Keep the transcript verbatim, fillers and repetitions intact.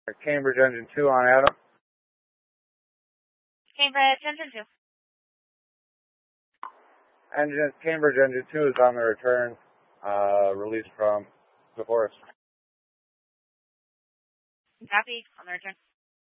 Cambridge Engine two on Adam. Cambridge Engine two. Engine, Cambridge Engine two is on the return, uh, released from the forest. Copy, on the return.